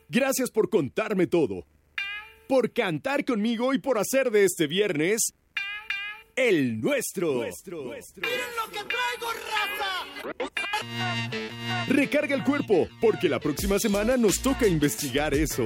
Gracias por contarme todo, por cantar conmigo y por hacer de este viernes el nuestro. ¡Miren lo que traigo, raza! Recarga el cuerpo, porque la próxima semana nos toca investigar eso.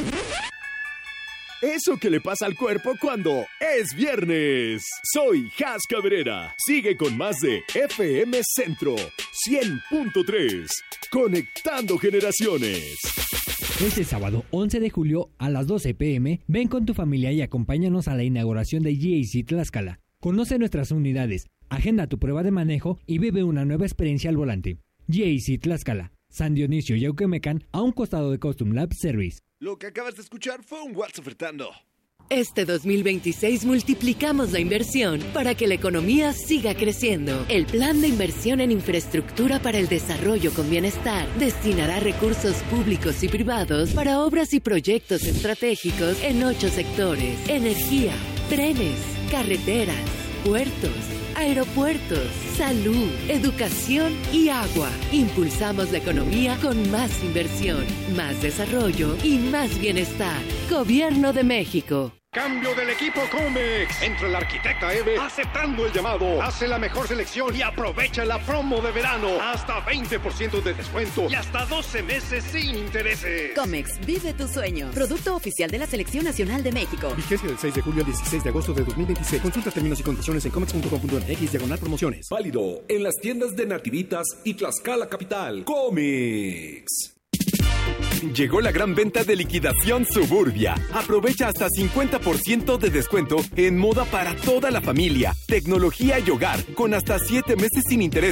Eso que le pasa al cuerpo cuando es viernes. Soy Jas Cabrera. Sigue con más de FM Centro 100.3. Conectando generaciones. Este sábado 11 de julio a las 12 p.m. ven con tu familia y acompáñanos a la inauguración de GAC Tlaxcala. Conoce nuestras unidades, agenda tu prueba de manejo y vive una nueva experiencia al volante. GAC Tlaxcala, San Dionisio y Auquemecan, a un costado de Custom Lab Service. Lo que acabas de escuchar fue un What's Ofertando. Este 2026 multiplicamos la inversión para que la economía siga creciendo. El Plan de Inversión en Infraestructura para el Desarrollo con Bienestar destinará recursos públicos y privados para obras y proyectos estratégicos en 8 sectores: energía, trenes, carreteras, puertos, aeropuertos, salud, educación y agua. Impulsamos la economía con más inversión, más desarrollo y más bienestar. Gobierno de México. Cambio del equipo Comex. Entra la arquitecta Eve aceptando el llamado. Hace la mejor selección y aprovecha la promo de verano. Hasta 20% de descuento y hasta 12 meses sin intereses. Comex, vive tu sueño. Producto oficial de la Selección Nacional de México. Vigencia del 6 de julio al 16 de agosto de 2026. Consulta términos y condiciones en comex.com.mx/promociones. Válido en las tiendas de Nativitas y Tlaxcala Capital. Comex. Llegó la gran venta de liquidación Suburbia. Aprovecha hasta 50% de descuento en moda para toda la familia, tecnología y hogar, con hasta 7 meses sin interés.